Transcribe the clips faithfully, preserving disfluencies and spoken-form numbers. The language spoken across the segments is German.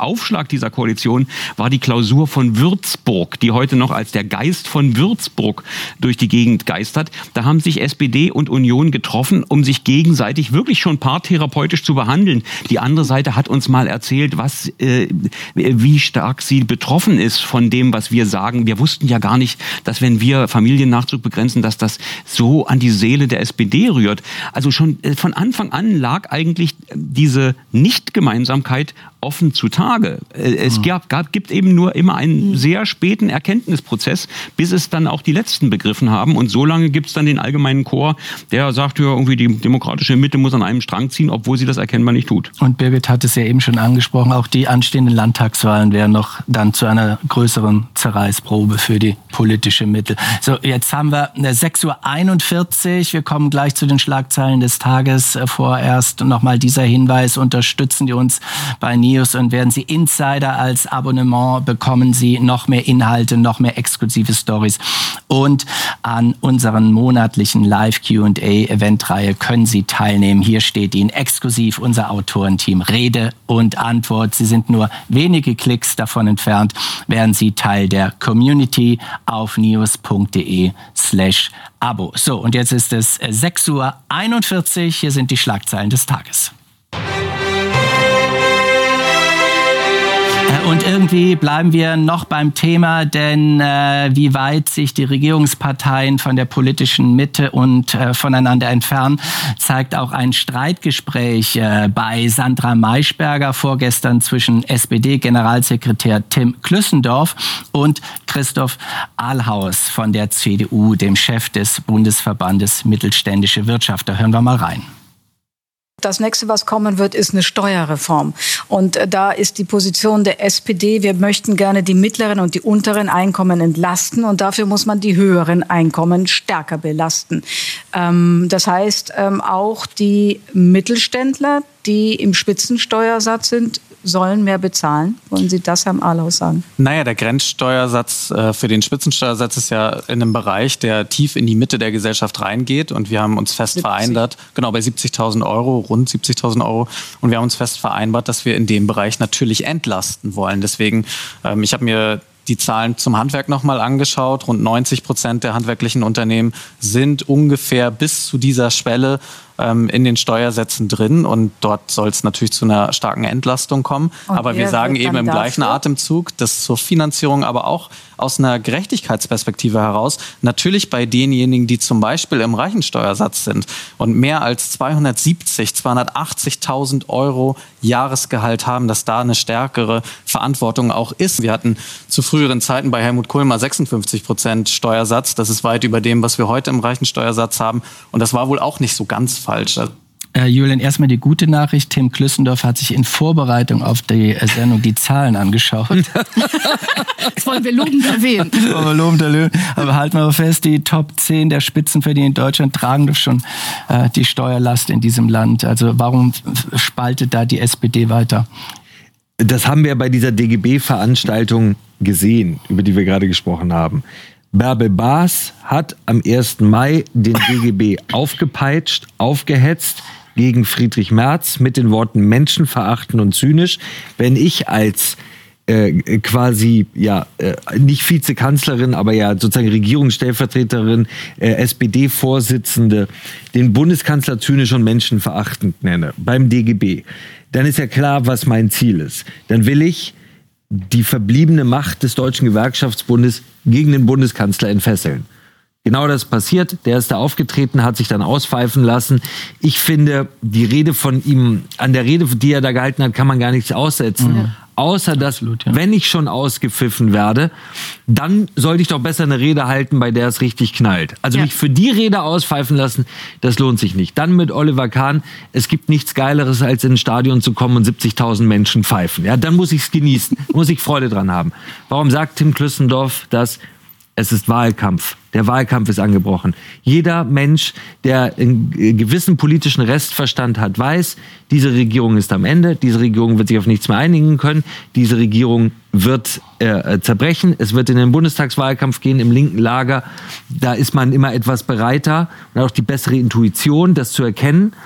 Aufschlag dieser Koalition war die Klausur von Würzburg, die heute noch als der Geist von Würzburg durch die Gegend geistert. Da haben sich S P D und Union getroffen, um sich gegenseitig wirklich schon paartherapeutisch zu behandeln. Die andere Seite hat uns mal erzählt, was, äh, wie stark sie betroffen ist von dem, was wir sagen. Wir wussten ja gar nicht, dass wenn wir Familiennachzug begrenzen, dass das so an die Seele der S P D rührt. Also schon von Anfang an lag eigentlich diese Nichtgemeinsamkeit offen zutage. Es gab, gab, gibt eben nur immer einen sehr späten Erkenntnisprozess, bis es dann auch die Letzten begriffen haben. Und so lange gibt es dann den allgemeinen Chor, der sagt, ja, irgendwie die demokratische Mitte muss an einem Strang ziehen, obwohl sie das erkennbar nicht tut. Und Birgit hat es ja eben schon angesprochen, auch die anstehenden Landtagswahlen werden noch dann zu einer größeren Zerreißprobe für die politische Mitte. So, jetzt haben wir sechs Uhr einundvierzig. Wir kommen gleich zu den Schlagzeilen des Tages. Vorerst nochmal dieser Hinweis, unterstützen Sie uns bei News und werden Sie Insider als Abonnement, bekommen Sie noch mehr Inhalte, noch mehr exklusive Stories. Und an unseren monatlichen Live-Q und A-Eventreihe können Sie teilnehmen. Hier steht Ihnen exklusiv unser Autorenteam Rede und Antwort. Sie sind nur wenige Klicks davon entfernt, werden Sie Teil der Community auf news.de slash Abo. So, und jetzt ist es sechs Uhr einundvierzig. Hier sind die Schlagzeilen des Tages. Und irgendwie bleiben wir noch beim Thema, denn äh, wie weit sich die Regierungsparteien von der politischen Mitte und äh, voneinander entfernen, zeigt auch ein Streitgespräch äh, bei Sandra Maischberger vorgestern zwischen S P D-Generalsekretär Tim Klüssendorf und Christoph Ahlhaus von der C D U, dem Chef des Bundesverbandes Mittelständische Wirtschaft. Da hören wir mal rein. Das nächste, was kommen wird, ist eine Steuerreform. Und da ist die Position der S P D, wir möchten gerne die mittleren und die unteren Einkommen entlasten. Und dafür muss man die höheren Einkommen stärker belasten. Das heißt, auch die Mittelständler, die im Spitzensteuersatz sind, sollen mehr bezahlen. Wollen Sie das, Herrn Ahlhaus, sagen? Naja, der Grenzsteuersatz äh, für den Spitzensteuersatz ist ja in einem Bereich, der tief in die Mitte der Gesellschaft reingeht. Und wir haben uns fest siebzig vereinbart, genau bei siebzigtausend Euro, rund siebzigtausend Euro. Und wir haben uns fest vereinbart, dass wir in dem Bereich natürlich entlasten wollen. Deswegen, ähm, ich habe mir die Zahlen zum Handwerk nochmal angeschaut. Rund neunzig Prozent der handwerklichen Unternehmen sind ungefähr bis zu dieser Schwelle ähm, in den Steuersätzen drin. Und dort soll es natürlich zu einer starken Entlastung kommen. Und aber wir sagen eben im gleichen Atemzug, dass zur Finanzierung, aber auch aus einer Gerechtigkeitsperspektive heraus, natürlich bei denjenigen, die zum Beispiel im reichen Steuersatz sind und mehr als zweihundertsiebzig, zweihundertachtzigtausend Euro Jahresgehalt haben, dass da eine stärkere Verantwortung auch ist. Wir hatten zu früheren Zeiten bei Helmut Kohl mal sechsundfünfzig Prozent Steuersatz. Das ist weit über dem, was wir heute im reichen Steuersatz haben. Und das war wohl auch nicht so ganz falsch. Äh, Julian, erstmal die gute Nachricht. Tim Klüssendorf hat sich in Vorbereitung auf die Sendung die Zahlen angeschaut. Das wollen wir lobend erwähnen. wollen wir lobend erwähnen. Aber halten wir mal fest, die Top zehn der Spitzenverdiener in Deutschland tragen doch schon äh, die Steuerlast in diesem Land. Also warum spaltet da die S P D weiter? Das haben wir bei dieser D G B-Veranstaltung gesehen, über die wir gerade gesprochen haben. Bärbel Baas hat am ersten Mai den D G B aufgepeitscht, aufgehetzt gegen Friedrich Merz mit den Worten menschenverachtend und zynisch. Wenn ich als äh, quasi, ja, äh, nicht Vizekanzlerin, aber ja sozusagen Regierungsstellvertreterin, äh, S P D-Vorsitzende, den Bundeskanzler zynisch und menschenverachtend nenne beim D G B, dann ist ja klar, was mein Ziel ist. Dann will ich die verbliebene Macht des Deutschen Gewerkschaftsbundes gegen den Bundeskanzler entfesseln. Genau das passiert. Der ist da aufgetreten, hat sich dann auspfeifen lassen. Ich finde, die Rede von ihm, an der Rede, die er da gehalten hat, kann man gar nichts aussetzen. Mhm. Außer, dass, Absolut, ja. wenn ich schon ausgepfiffen werde, dann sollte ich doch besser eine Rede halten, bei der es richtig knallt. Also ja. mich für die Rede auspfeifen lassen, das lohnt sich nicht. Dann mit Oliver Kahn, es gibt nichts Geileres, als in ein Stadion zu kommen und siebzigtausend Menschen pfeifen. Ja, dann muss ich es genießen, muss ich Freude dran haben. Warum sagt Tim Klüssendorf das? Es ist Wahlkampf. Der Wahlkampf ist angebrochen. Jeder Mensch, der einen gewissen politischen Restverstand hat, weiß, diese Regierung ist am Ende. Diese Regierung wird sich auf nichts mehr einigen können. Diese Regierung wird äh, zerbrechen. Es wird in den Bundestagswahlkampf gehen, im linken Lager. Da ist man immer etwas bereiter und auch die bessere Intuition, das zu erkennen.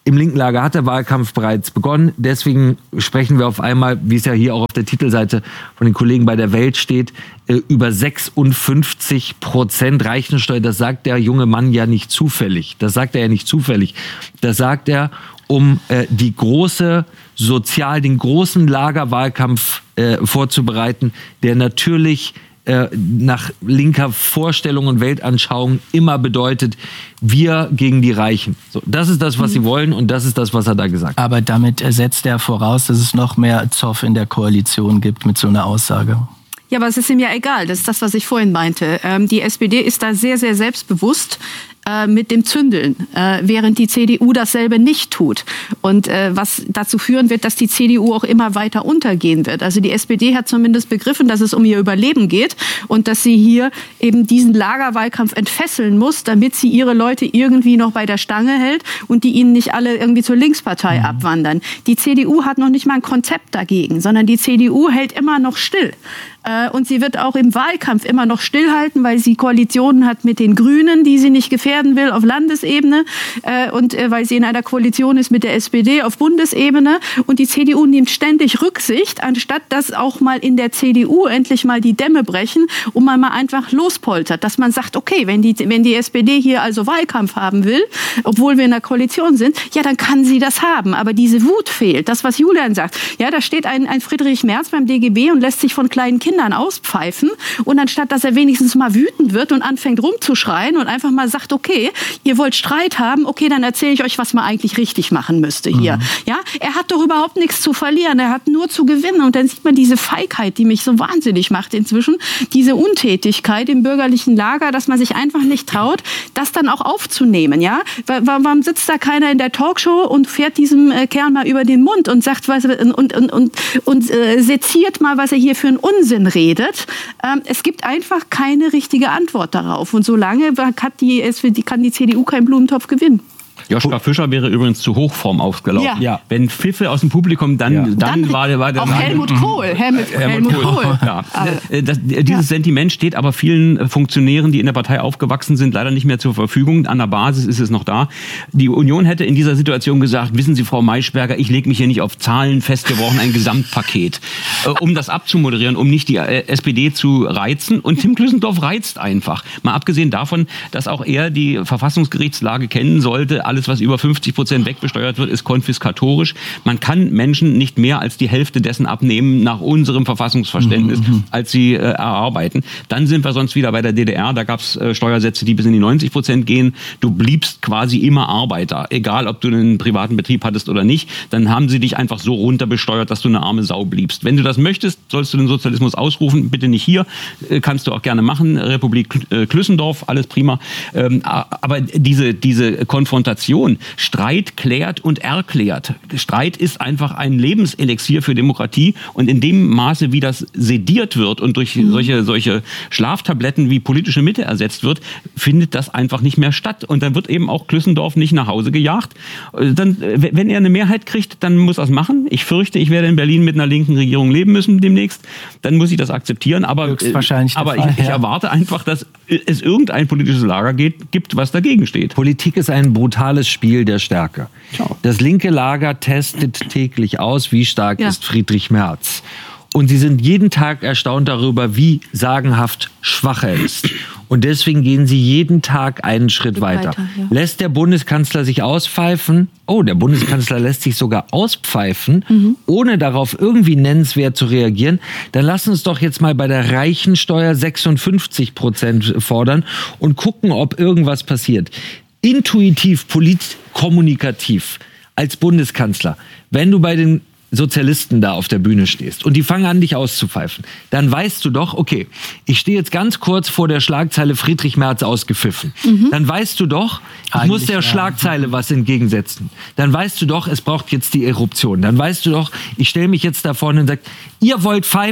Im linken Lager hat der Wahlkampf bereits begonnen. Deswegen sprechen wir auf einmal, wie es ja hier auch auf der Titelseite von den Kollegen bei der Welt steht, über sechsundfünfzig Prozent Reichensteuer. Das sagt der junge Mann ja nicht zufällig. Das sagt er ja nicht zufällig. Das sagt er, um äh, die große Sozial, den großen Lagerwahlkampf äh, vorzubereiten, der natürlich äh, nach linker Vorstellung und Weltanschauung immer bedeutet, wir gegen die Reichen. So, das ist das, was sie wollen, und das ist das, was er da gesagt hat. Aber damit setzt er voraus, dass es noch mehr Zoff in der Koalition gibt mit so einer Aussage. Ja, aber es ist ihm ja egal. Das ist das, was ich vorhin meinte. Ähm, die S P D ist da sehr, sehr selbstbewusst äh, mit dem Zündeln, äh, während die C D U dasselbe nicht tut. Und äh, was dazu führen wird, dass die C D U auch immer weiter untergehen wird. Also die S P D hat zumindest begriffen, dass es um ihr Überleben geht und dass sie hier eben diesen Lagerwahlkampf entfesseln muss, damit sie ihre Leute irgendwie noch bei der Stange hält und die ihnen nicht alle irgendwie zur Linkspartei mhm. abwandern. Die C D U hat noch nicht mal ein Konzept dagegen, sondern die C D U hält immer noch still. Und sie wird auch im Wahlkampf immer noch stillhalten, weil sie Koalitionen hat mit den Grünen, die sie nicht gefährden will auf Landesebene. Und weil sie in einer Koalition ist mit der S P D auf Bundesebene. Und die C D U nimmt ständig Rücksicht, anstatt dass auch mal in der C D U endlich mal die Dämme brechen und man mal einfach lospoltert. Dass man sagt, okay, wenn die, wenn die S P D hier also Wahlkampf haben will, obwohl wir in der Koalition sind, ja, dann kann sie das haben. Aber diese Wut fehlt. Das, was Julian sagt. Ja, da steht ein, ein Friedrich Merz beim D G B und lässt sich von kleinen Kindern auspfeifen, und anstatt dass er wenigstens mal wütend wird und anfängt rumzuschreien und einfach mal sagt, okay, ihr wollt Streit haben, okay, dann erzähle ich euch, was man eigentlich richtig machen müsste hier. Mhm. Ja, er hat doch überhaupt nichts zu verlieren, er hat nur zu gewinnen, und dann sieht man diese Feigheit, die mich so wahnsinnig macht inzwischen, diese Untätigkeit im bürgerlichen Lager, dass man sich einfach nicht traut, das dann auch aufzunehmen, ja? Warum sitzt da keiner in der Talkshow und fährt diesem Kerl mal über den Mund und sagt, was, und, und, und, und, und äh, seziert mal, was er hier für einen Unsinn redet. Ähm, es gibt einfach keine richtige Antwort darauf. Und solange kann die, kann die C D U keinen Blumentopf gewinnen. Joschka Fischer wäre übrigens zu Hochform aufgelaufen. Ja. Wenn Pfiffe aus dem Publikum, dann, ja. dann, dann war der... War der auch Helmut Kohl. Helmut, Helmut Kohl. Kohl. Ja. Das, dieses ja. Sentiment steht aber vielen Funktionären, die in der Partei aufgewachsen sind, leider nicht mehr zur Verfügung. An der Basis ist es noch da. Die Union hätte in dieser Situation gesagt, wissen Sie, Frau Maischberger, ich lege mich hier nicht auf Zahlen fest, wir brauchen ein Gesamtpaket, um das abzumoderieren, um nicht die S P D zu reizen. Und Tim Klüssendorf reizt einfach. Mal abgesehen davon, dass auch er die Verfassungsgerichtslage kennen sollte. Alles, was über fünfzig Prozent wegbesteuert wird, ist konfiskatorisch. Man kann Menschen nicht mehr als die Hälfte dessen abnehmen, nach unserem Verfassungsverständnis, mhm. als sie äh, erarbeiten. Dann sind wir sonst wieder bei der D D R. Da gab es äh, Steuersätze, die bis in die neunzig Prozent gehen. Du bliebst quasi immer Arbeiter. Egal, ob du einen privaten Betrieb hattest oder nicht. Dann haben sie dich einfach so runterbesteuert, dass du eine arme Sau bliebst. Wenn du das möchtest, sollst du den Sozialismus ausrufen. Bitte nicht hier. Äh, kannst du auch gerne machen. Republik äh, Klüssendorf, alles prima. Ähm, aber diese, diese Konfrontation, Streit klärt und erklärt. Streit ist einfach ein Lebenselixier für Demokratie, und in dem Maße, wie das sediert wird und durch mhm. solche, solche Schlaftabletten wie politische Mitte ersetzt wird, findet das einfach nicht mehr statt. Und dann wird eben auch Klüssendorf nicht nach Hause gejagt. Dann, wenn er eine Mehrheit kriegt, dann muss er es machen. Ich fürchte, ich werde in Berlin mit einer linken Regierung leben müssen demnächst. Dann muss ich das akzeptieren. Aber, Höchstwahrscheinlich aber Fall, ich, ich ja. erwarte einfach, dass es irgendein politisches Lager geht, gibt, was dagegen steht. Politik ist ein brutales Spiel der Stärke. Das linke Lager testet täglich aus, wie stark ja. ist Friedrich Merz. Und sie sind jeden Tag erstaunt darüber, wie sagenhaft schwach er ist. Und deswegen gehen sie jeden Tag einen Schritt weiter. weiter ja. Lässt der Bundeskanzler sich auspfeifen? Oh, der Bundeskanzler lässt sich sogar auspfeifen, mhm. ohne darauf irgendwie nennenswert zu reagieren. Dann lass uns doch jetzt mal bei der Reichensteuer sechsundfünfzig Prozent fordern und gucken, ob irgendwas passiert. Intuitiv, politkommunikativ als Bundeskanzler, wenn du bei den Sozialisten da auf der Bühne stehst und die fangen an, dich auszupfeifen, dann weißt du doch, okay, ich stehe jetzt ganz kurz vor der Schlagzeile Friedrich Merz ausgepfiffen. Mhm. Dann weißt du doch, ich Eigentlich, muss der ja. Schlagzeile was entgegensetzen. Dann weißt du doch, es braucht jetzt die Eruption. Dann weißt du doch, ich stelle mich jetzt da vorne und sage, ihr wollt pfeifen,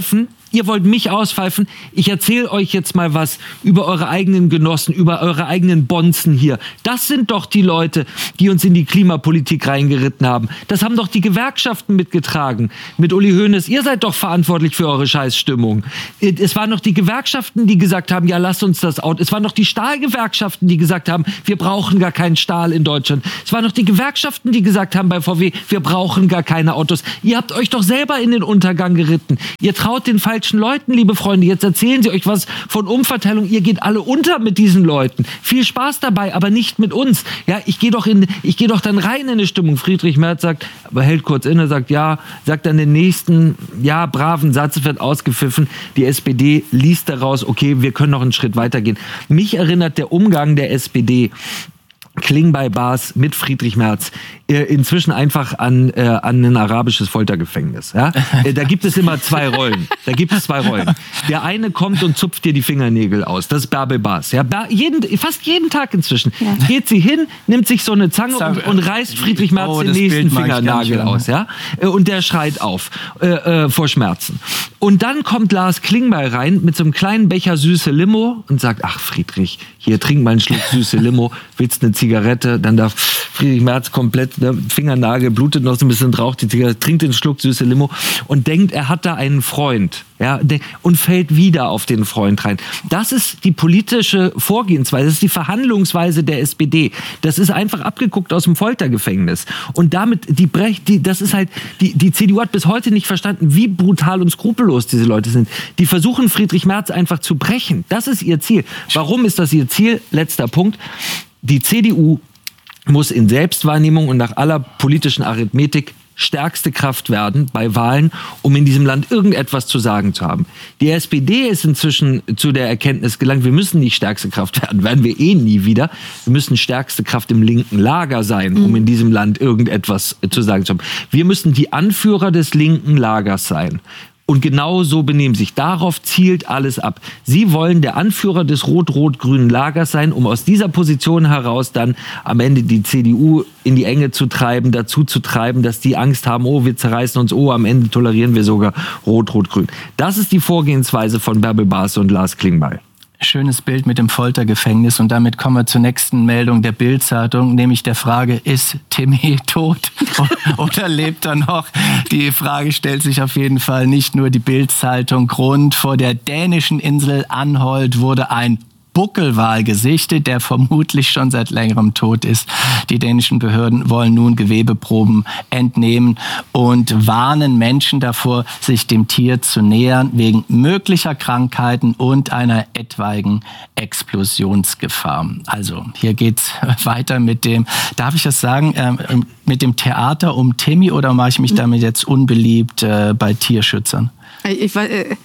Ihr wollt mich auspfeifen. Ich erzähle euch jetzt mal was über eure eigenen Genossen, über eure eigenen Bonzen hier. Das sind doch die Leute, die uns in die Klimapolitik reingeritten haben. Das haben doch die Gewerkschaften mitgetragen. Mit Uli Hoeneß. Ihr seid doch verantwortlich für eure Scheißstimmung. Es waren doch die Gewerkschaften, die gesagt haben, ja, lasst uns das Auto. Es waren doch die Stahlgewerkschaften, die gesagt haben, wir brauchen gar keinen Stahl in Deutschland. Es waren doch die Gewerkschaften, die gesagt haben bei V W, wir brauchen gar keine Autos. Ihr habt euch doch selber in den Untergang geritten. Ihr traut den falschen Leuten, liebe Freunde. Jetzt erzählen sie euch was von Umverteilung. Ihr geht alle unter mit diesen Leuten. Viel Spaß dabei, aber nicht mit uns. Ja, ich gehe doch in, ich gehe doch dann rein in eine Stimmung. Friedrich Merz sagt, aber hält kurz inne, sagt ja, sagt dann den nächsten, ja, braven Satz, wird ausgepfiffen. Die S P D liest daraus, okay, wir können noch einen Schritt weitergehen. Mich erinnert der Umgang der S P D Klingbeil-Bas mit Friedrich Merz äh, inzwischen einfach an, äh, an ein arabisches Foltergefängnis. Ja? Äh, da gibt es immer zwei Rollen. Da gibt es zwei Rollen. Der eine kommt und zupft dir die Fingernägel aus. Das ist Bärbel Bas. Ja? Jeden, fast jeden Tag inzwischen ja. geht sie hin, nimmt sich so eine Zange und, und reißt Friedrich Merz oh, den nächsten Fingernagel aus. Ja? Und der schreit auf äh, äh, vor Schmerzen. Und dann kommt Lars Klingbeil rein mit so einem kleinen Becher süße Limo und sagt, ach Friedrich, hier trink mal einen Schluck süße Limo, willst eine Zigarette? Dann darf Friedrich Merz komplett, der Fingernagel blutet noch so ein bisschen, raucht die Zigarette, trinkt den Schluck süße Limo und denkt, er hat da einen Freund. Ja, und fällt wieder auf den Freund rein. Das ist die politische Vorgehensweise, das ist die Verhandlungsweise der S P D. Das ist einfach abgeguckt aus dem Foltergefängnis. Und damit, die Brecht, die, das ist halt, die, die C D U hat bis heute nicht verstanden, wie brutal und skrupellos diese Leute sind. Die versuchen, Friedrich Merz einfach zu brechen. Das ist ihr Ziel. Warum ist das ihr Ziel? Letzter Punkt. Die C D U muss in Selbstwahrnehmung und nach aller politischen Arithmetik stärkste Kraft werden bei Wahlen, um in diesem Land irgendetwas zu sagen zu haben. Die S P D ist inzwischen zu der Erkenntnis gelangt, wir müssen nicht stärkste Kraft werden, werden wir eh nie wieder. Wir müssen stärkste Kraft im linken Lager sein, um in diesem Land irgendetwas zu sagen zu haben. Wir müssen die Anführer des linken Lagers sein. Und genau so benehmen sich. Darauf zielt alles ab. Sie wollen der Anführer des rot-rot-grünen Lagers sein, um aus dieser Position heraus dann am Ende die C D U in die Enge zu treiben, dazu zu treiben, dass die Angst haben, oh, wir zerreißen uns, oh, am Ende tolerieren wir sogar rot-rot-grün. Das ist die Vorgehensweise von Bärbel Bas und Lars Klingbeil. Schönes Bild mit dem Foltergefängnis und damit kommen wir zur nächsten Meldung der Bild-Zeitung, nämlich der Frage, ist Timmy tot oder lebt er noch? Die Frage stellt sich auf jeden Fall nicht nur die Bild-Zeitung. Grund: vor der dänischen Insel Anholt wurde ein Buckelwal gesichtet, der vermutlich schon seit längerem tot ist. Die dänischen Behörden wollen nun Gewebeproben entnehmen und warnen Menschen davor, sich dem Tier zu nähern, wegen möglicher Krankheiten und einer etwaigen Explosionsgefahr. Also hier geht's weiter mit dem, darf ich das sagen, äh, mit dem Theater um Timmy, oder mache ich mich damit jetzt unbeliebt äh, bei Tierschützern? Ich,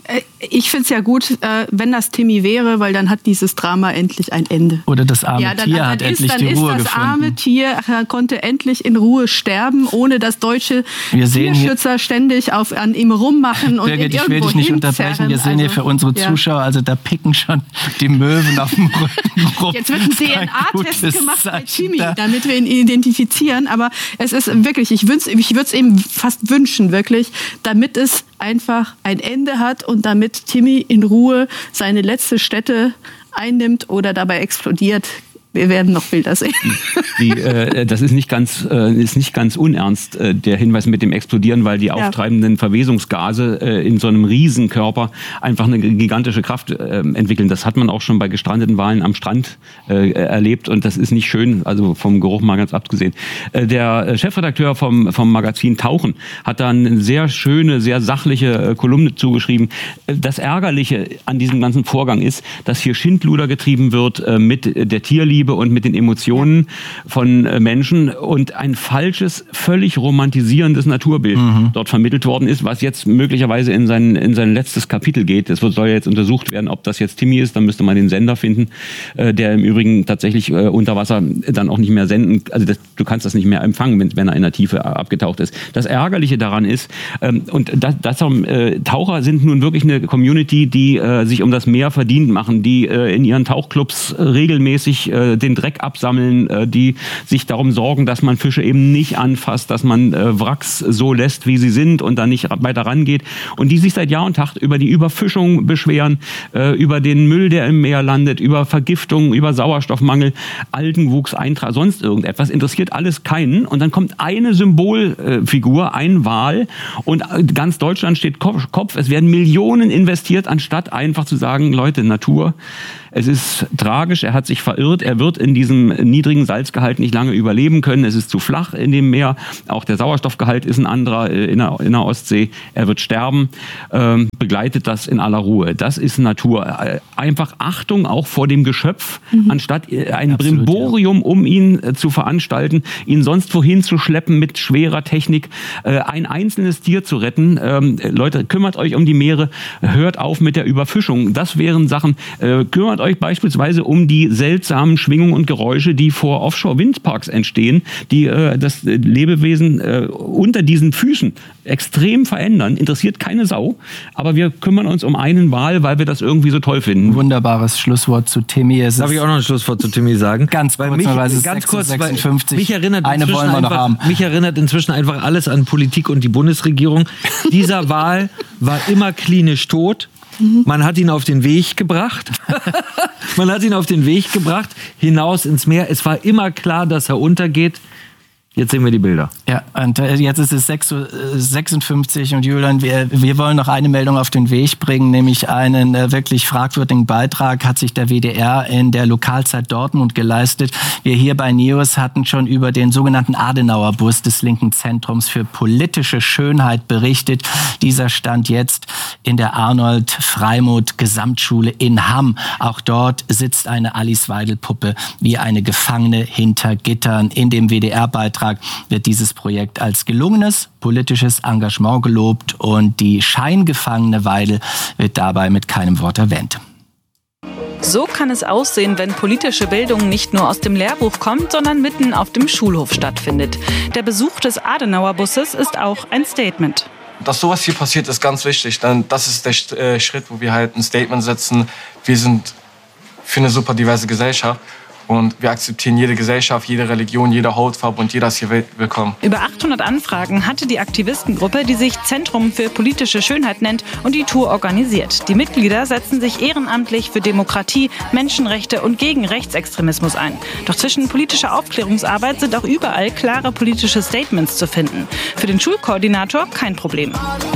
ich finde es ja gut, wenn das Timmy wäre, weil dann hat dieses Drama endlich ein Ende. Oder das arme ja, dann, Tier dann hat ist, endlich dann die ist Ruhe das gefunden. arme Tier konnte endlich in Ruhe sterben, ohne dass deutsche Wir sehen Tierschützer hier, ständig auf, an ihm rummachen und Birgit, ihn irgendwo ich will dich nicht hinzerren. unterbrechen. Wir sehen hier für unsere ja. Zuschauer, also da picken schon die Möwen auf dem Rücken rum. Jetzt wird ein D N A-Test gemacht bei Timmy, da. damit wir ihn identifizieren. Aber es ist wirklich, ich würde ich es eben fast wünschen, wirklich, damit es einfach ein Ende hat und damit Timmy in Ruhe seine letzte Stätte einnimmt oder dabei explodiert. Wir werden noch Bilder sehen. Die, äh, das ist nicht ganz, äh, ist nicht ganz unernst, äh, der Hinweis mit dem Explodieren, weil die ja. auftreibenden Verwesungsgase äh, in so einem Riesenkörper einfach eine gigantische Kraft äh, entwickeln. Das hat man auch schon bei gestrandeten Walen am Strand äh, erlebt und das ist nicht schön, also vom Geruch mal ganz abgesehen. Äh, der Chefredakteur vom, vom Magazin Tauchen hat da eine sehr schöne, sehr sachliche äh, Kolumne zugeschrieben. Das Ärgerliche an diesem ganzen Vorgang ist, dass hier Schindluder getrieben wird äh, mit der Tierliebe und mit den Emotionen von Menschen und ein falsches, völlig romantisierendes Naturbild mhm. dort vermittelt worden ist, was jetzt möglicherweise in sein, in sein letztes Kapitel geht. Es soll ja jetzt untersucht werden, ob das jetzt Timmy ist, dann müsste man den Sender finden, der im Übrigen tatsächlich unter Wasser dann auch nicht mehr senden, also das, du kannst das nicht mehr empfangen, wenn, wenn er in der Tiefe abgetaucht ist. Das Ärgerliche daran ist, und das, das Taucher sind nun wirklich eine Community, die sich um das Meer verdient machen, die in ihren Tauchclubs regelmäßig äh, den Dreck absammeln, äh, die sich darum sorgen, dass man Fische eben nicht anfasst, dass man äh, Wracks so lässt, wie sie sind und dann nicht weiter rangeht. Und die sich seit Jahr und Tag über die Überfischung beschweren, äh, über den Müll, der im Meer landet, über Vergiftung, über Sauerstoffmangel, Algenwuchs, Eintrag, sonst irgendetwas. Interessiert alles keinen. Und dann kommt eine Symbolfigur, ein Wal, und ganz Deutschland steht Kopf. Es werden Millionen investiert, anstatt einfach zu sagen, Leute, Natur, es ist tragisch, er hat sich verirrt, er wird in diesem niedrigen Salzgehalt nicht lange überleben können, es ist zu flach in dem Meer, auch der Sauerstoffgehalt ist ein anderer in der, in der Ostsee, er wird sterben, ähm, begleitet das in aller Ruhe. Das ist Natur. Einfach Achtung auch vor dem Geschöpf, mhm. anstatt ein Absolut, Brimborium, ja. um ihn äh, zu veranstalten, ihn sonst wohin zu schleppen mit schwerer Technik, äh, ein einzelnes Tier zu retten. Ähm, Leute, kümmert euch um die Meere, hört auf mit der Überfischung. Das wären Sachen, äh, kümmert euch beispielsweise um die seltsamen Schwingungen und Geräusche, die vor Offshore-Windparks entstehen, die äh, das Lebewesen äh, unter diesen Füßen extrem verändern. Interessiert keine Sau, aber wir kümmern uns um einen Wal, weil wir das irgendwie so toll finden. Wunderbares Schlusswort zu Timmy. Es Darf ich auch noch ein Schlusswort zu Timmy sagen? Ganz kurz, mich, weil es ganz ist kurz, sechsundfünfzig. Mich erinnert, eine wollen wir noch einfach, haben. mich erinnert inzwischen einfach alles an Politik und die Bundesregierung. Dieser Wal war immer klinisch tot. Man hat ihn auf den Weg gebracht. Man hat ihn auf den Weg gebracht, hinaus ins Meer. Es war immer klar, dass er untergeht. Jetzt sehen wir die Bilder. Ja, und jetzt ist es sechs Uhr sechsundfünfzig und Julian, wir, wir wollen noch eine Meldung auf den Weg bringen, nämlich einen äh, wirklich fragwürdigen Beitrag hat sich der W D R in der Lokalzeit Dortmund geleistet. Wir hier bei News hatten schon über den sogenannten Adenauer-Bus des linken Zentrums für politische Schönheit berichtet. Dieser stand jetzt in der Arnold-Freimuth-Gesamtschule in Hamm. Auch dort sitzt eine Alice Weidel-Puppe wie eine Gefangene hinter Gittern. In dem W D R-Beitrag wird dieses Projekt als gelungenes politisches Engagement gelobt und die scheingefangene Weidel wird dabei mit keinem Wort erwähnt. So kann es aussehen, wenn politische Bildung nicht nur aus dem Lehrbuch kommt, sondern mitten auf dem Schulhof stattfindet. Der Besuch des Adenauer-Busses ist auch ein Statement. Dass sowas hier passiert, ist ganz wichtig. Denn das ist der Schritt, wo wir halt ein Statement setzen. Wir sind für eine super diverse Gesellschaft. Und wir akzeptieren jede Gesellschaft, jede Religion, jede Hautfarbe und jeder ist hier willkommen. Über achthundert Anfragen hatte die Aktivistengruppe, die sich Zentrum für politische Schönheit nennt, und die Tour organisiert. Die Mitglieder setzen sich ehrenamtlich für Demokratie, Menschenrechte und gegen Rechtsextremismus ein. Doch zwischen politischer Aufklärungsarbeit sind auch überall klare politische Statements zu finden. Für den Schulkoordinator kein Problem.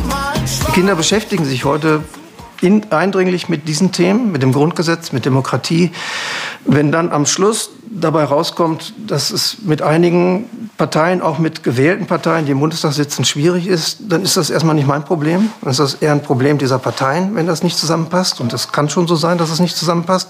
Die Kinder beschäftigen sich heute In, eindringlich mit diesen Themen, mit dem Grundgesetz, mit Demokratie. Wenn dann am Schluss dabei rauskommt, dass es mit einigen Parteien, auch mit gewählten Parteien, die im Bundestag sitzen, schwierig ist, dann ist das erstmal nicht mein Problem. Dann ist das eher ein Problem dieser Parteien, wenn das nicht zusammenpasst. Und es kann schon so sein, dass es nicht zusammenpasst.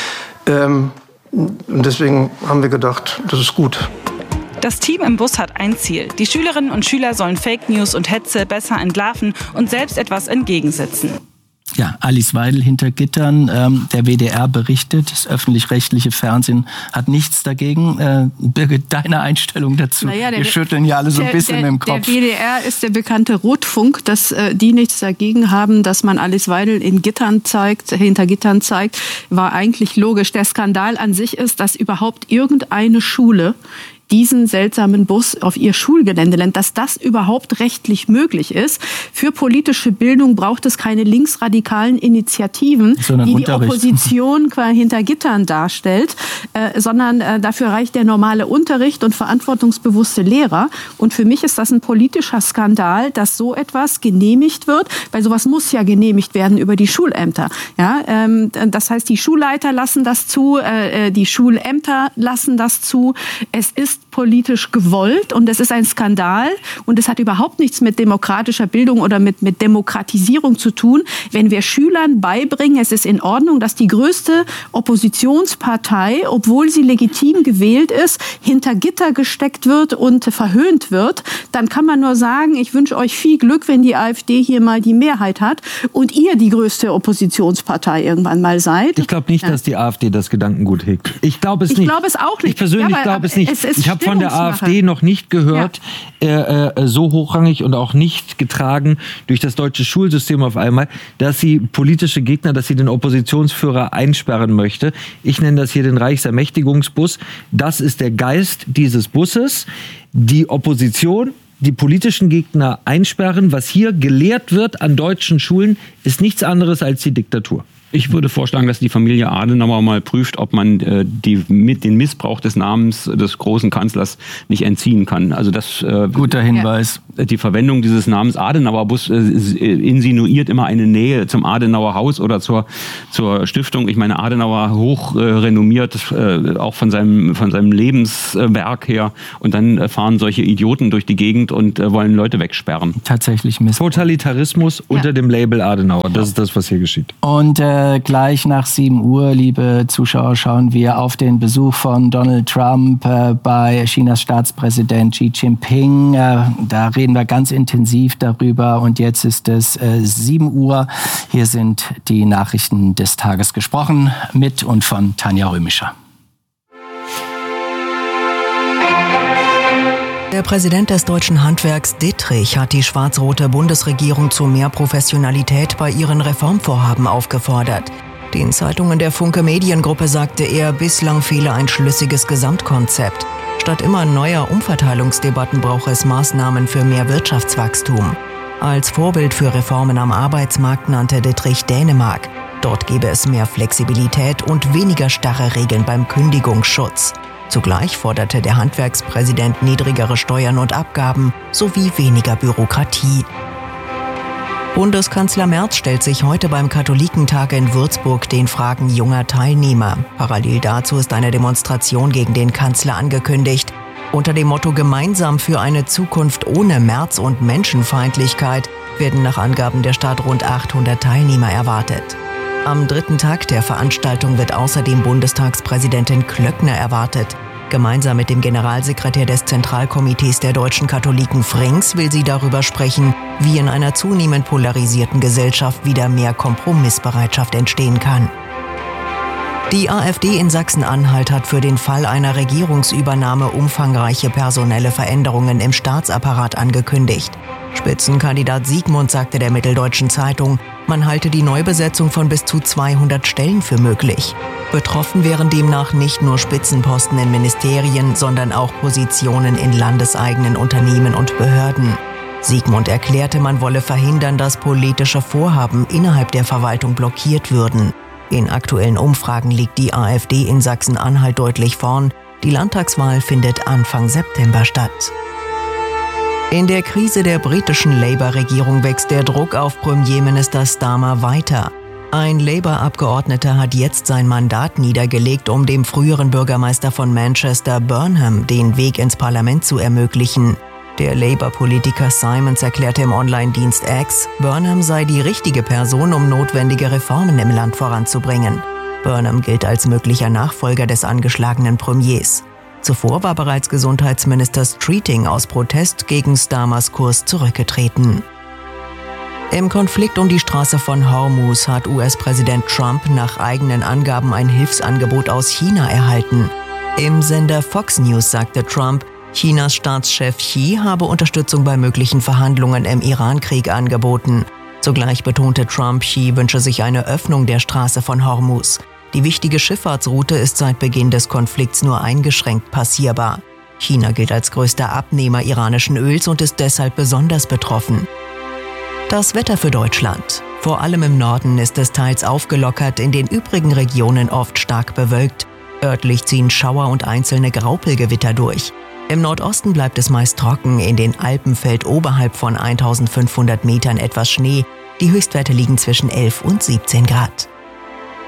Ähm, und deswegen haben wir gedacht, das ist gut. Das Team im Bus hat ein Ziel. Die Schülerinnen und Schüler sollen Fake News und Hetze besser entlarven und selbst etwas entgegensetzen. Ja, Alice Weidel hinter Gittern. Ähm, der W D R berichtet, das öffentlich-rechtliche Fernsehen hat nichts dagegen. Äh, Birgit, deine Einstellung dazu? Naja, der, Wir schütteln ja alle so ein bisschen der, im Kopf. Der W D R ist der bekannte Rotfunk, dass äh, die nichts dagegen haben, dass man Alice Weidel in Gittern zeigt, hinter Gittern zeigt, war eigentlich logisch. Der Skandal an sich ist, dass überhaupt irgendeine Schule diesen seltsamen Bus auf ihr Schulgelände lenkt, dass das überhaupt rechtlich möglich ist. Für politische Bildung braucht es keine linksradikalen Initiativen, die die Opposition hinter Gittern darstellt, äh, sondern äh, dafür reicht der normale Unterricht und verantwortungsbewusste Lehrer. Und für mich ist das ein politischer Skandal, dass so etwas genehmigt wird, weil sowas muss ja genehmigt werden über die Schulämter. Ja, ähm, das heißt, die Schulleiter lassen das zu, äh, die Schulämter lassen das zu. Es ist politisch gewollt und es ist ein Skandal und es hat überhaupt nichts mit demokratischer Bildung oder mit, mit Demokratisierung zu tun, wenn wir Schülern beibringen, es ist in Ordnung, dass die größte Oppositionspartei, obwohl sie legitim gewählt ist, hinter Gitter gesteckt wird und verhöhnt wird, dann kann man nur sagen, ich wünsche euch viel Glück, wenn die AfD hier mal die Mehrheit hat und ihr die größte Oppositionspartei irgendwann mal seid. Ich glaube nicht, ja. dass die AfD das Gedankengut hegt. Ich glaube es ich nicht. Ich glaube es auch nicht. Ich persönlich ja, glaube es nicht. Es ist ich habe von der AfD noch nicht gehört, ja. äh, äh, so hochrangig und auch nicht getragen durch das deutsche Schulsystem auf einmal, dass sie politische Gegner, dass sie den Oppositionsführer einsperren möchte. Ich nenne das hier den Reichsermächtigungsbus. Das ist der Geist dieses Busses. Die Opposition, die politischen Gegner einsperren. Was hier gelehrt wird an deutschen Schulen, ist nichts anderes als die Diktatur. Ich würde vorschlagen, dass die Familie Adenauer mal prüft, ob man äh, die, mit den Missbrauch des Namens des großen Kanzlers nicht entziehen kann. Also das äh, guter Hinweis. Die Verwendung dieses Namens Adenauerbus äh, insinuiert immer eine Nähe zum Adenauer Haus oder zur zur Stiftung. Ich meine, Adenauer hoch äh, renommiert, äh, auch von seinem von seinem Lebenswerk her. Und dann äh, fahren solche Idioten durch die Gegend und äh, wollen Leute wegsperren. Tatsächlich Missbrauch. Totalitarismus ja. unter dem Label Adenauer. Das ist das, was hier geschieht. Und äh, gleich nach sieben Uhr, liebe Zuschauer, schauen wir auf den Besuch von Donald Trump äh, bei Chinas Staatspräsident Xi Jinping. Äh, da reden wir ganz intensiv darüber. Und jetzt ist es äh, sieben Uhr. Hier sind die Nachrichten des Tages, gesprochen mit und von Tanja Römischer. Der Präsident des Deutschen Handwerks, Dittrich, hat die schwarz-rote Bundesregierung zu mehr Professionalität bei ihren Reformvorhaben aufgefordert. Den Zeitungen der Funke Mediengruppe sagte er, bislang fehle ein schlüssiges Gesamtkonzept. Statt immer neuer Umverteilungsdebatten brauche es Maßnahmen für mehr Wirtschaftswachstum. Als Vorbild für Reformen am Arbeitsmarkt nannte Dittrich Dänemark. Dort gebe es mehr Flexibilität und weniger starre Regeln beim Kündigungsschutz. Zugleich forderte der Handwerkspräsident niedrigere Steuern und Abgaben sowie weniger Bürokratie. Bundeskanzler Merz stellt sich heute beim Katholikentag in Würzburg den Fragen junger Teilnehmer. Parallel dazu ist eine Demonstration gegen den Kanzler angekündigt. Unter dem Motto Gemeinsam für eine Zukunft ohne Merz und Menschenfeindlichkeit werden nach Angaben der Stadt rund achthundert Teilnehmer erwartet. Am dritten Tag der Veranstaltung wird außerdem Bundestagspräsidentin Klöckner erwartet. Gemeinsam mit dem Generalsekretär des Zentralkomitees der deutschen Katholiken Frings will sie darüber sprechen, wie in einer zunehmend polarisierten Gesellschaft wieder mehr Kompromissbereitschaft entstehen kann. Die AfD in Sachsen-Anhalt hat für den Fall einer Regierungsübernahme umfangreiche personelle Veränderungen im Staatsapparat angekündigt. Spitzenkandidat Siegmund sagte der Mitteldeutschen Zeitung, man halte die Neubesetzung von bis zu zweihundert Stellen für möglich. Betroffen wären demnach nicht nur Spitzenposten in Ministerien, sondern auch Positionen in landeseigenen Unternehmen und Behörden. Siegmund erklärte, man wolle verhindern, dass politische Vorhaben innerhalb der Verwaltung blockiert würden. In aktuellen Umfragen liegt die AfD in Sachsen-Anhalt deutlich vorn. Die Landtagswahl findet Anfang September statt. In der Krise der britischen Labour-Regierung wächst der Druck auf Premierminister Starmer weiter. Ein Labour-Abgeordneter hat jetzt sein Mandat niedergelegt, um dem früheren Bürgermeister von Manchester, Burnham, den Weg ins Parlament zu ermöglichen. Der Labour-Politiker Simons erklärte im Online-Dienst X, Burnham sei die richtige Person, um notwendige Reformen im Land voranzubringen. Burnham gilt als möglicher Nachfolger des angeschlagenen Premiers. Zuvor war bereits Gesundheitsminister Streeting aus Protest gegen Starmers Kurs zurückgetreten. Im Konflikt um die Straße von Hormuz hat U S-Präsident Trump nach eigenen Angaben ein Hilfsangebot aus China erhalten. Im Sender Fox News sagte Trump, Chinas Staatschef Xi habe Unterstützung bei möglichen Verhandlungen im Iran-Krieg angeboten. Zugleich betonte Trump, Xi wünsche sich eine Öffnung der Straße von Hormuz. Die wichtige Schifffahrtsroute ist seit Beginn des Konflikts nur eingeschränkt passierbar. China gilt als größter Abnehmer iranischen Öls und ist deshalb besonders betroffen. Das Wetter für Deutschland. Vor allem im Norden ist es teils aufgelockert, in den übrigen Regionen oft stark bewölkt. Örtlich ziehen Schauer und einzelne Graupelgewitter durch. Im Nordosten bleibt es meist trocken, in den Alpen fällt oberhalb von eintausendfünfhundert Metern etwas Schnee. Die Höchstwerte liegen zwischen elf und siebzehn Grad.